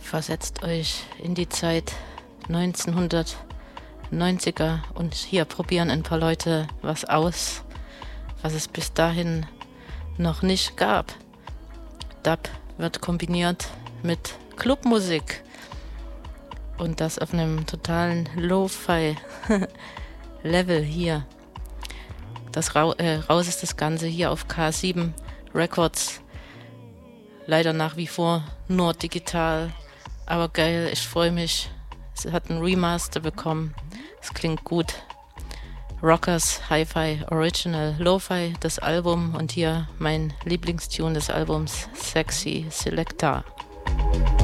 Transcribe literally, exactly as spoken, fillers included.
Versetzt euch in die Zeit neunzehnhundertneunziger und hier probieren ein paar Leute was aus, was es bis dahin noch nicht gab. Dub wird kombiniert mit Clubmusik und das auf einem totalen Lo-Fi-Level hier. Das Ra- äh, raus ist das Ganze hier auf K sieben Records. Leider nach wie vor nur digital, aber geil, ich freue mich. Es hat ein Remaster bekommen. Es klingt gut. Rockers Hi-Fi Original Lo-Fi, das Album, und hier mein Lieblingstune des Albums, Sexy Selector.